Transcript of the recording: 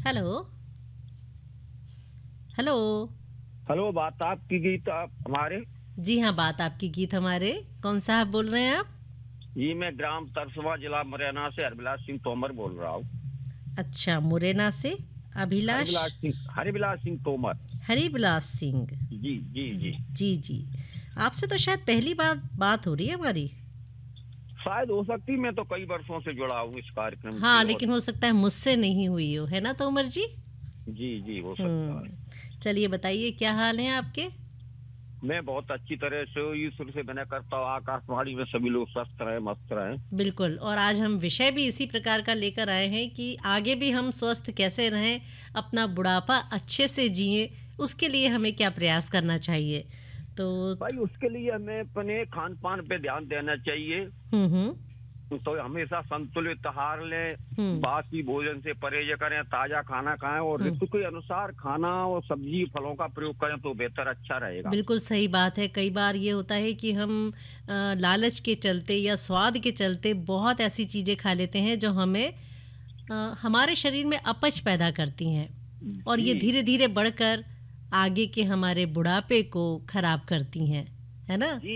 Hello. Hello. Hello, बात आपकी गीत आप हमारे। जी हाँ, बात आपकी गीत हमारे। कौन साहब बोल रहे हैं आप? जी, मैं ग्राम तरसवा, जिला मुरैना से हरबिलास सिंह तोमर बोल रहा हूँ। अच्छा, मुरैना से अभिलाष हरिबिलास सिंह तोमर। हरिबिलास सिंह। जी जी जी। जी जी। आपसे तो शायद पहली बार बात हो रही है हमारी। शायद हो सकती, मैं तो कई वर्षों से जुड़ा हूँ इस कार्यक्रम से। हाँ, और लेकिन हो सकता है मुझसे नहीं हुई हो, है ना तोमर जी? जी जी, हो सकता है। चलिए बताइए, क्या हाल है आपके? मैं बहुत अच्छी तरह से ईश्वर से विनय करता हूँ, आकाशवाणी में सभी लोग स्वस्थ रहे, मस्त रहे। बिल्कुल। और आज हम विषय भी इसी प्रकार का लेकर आए हैं कि आगे भी हम स्वस्थ कैसे रहें, अपना बुढ़ापा अच्छे से जिएं, उसके लिए हमें क्या प्रयास करना चाहिए। तो भाई, उसके लिए हमें अपने खान पान पे ध्यान देना चाहिए। हम्म। तो हमेशा संतुलित आहार लें, हम्म। बासी भोजन से परहेज करें, ताजा खाना खाएं और हम्म। ऋतु के अनुसार खाना और सब्जी फलों का प्रयोग करें तो बेहतर अच्छा रहेगा। बिल्कुल सही बात है। कई बार ये होता है कि हम लालच के चलते या स्वाद के चलते बहुत ऐसी चीज़ें खा लेते हैं जो हमें हमारे शरीर में अपच पैदा करती हैं, और ये जी धीरे धीरे बढ़कर आगे के हमारे बुढ़ापे को खराब करती हैं, है ना? जी।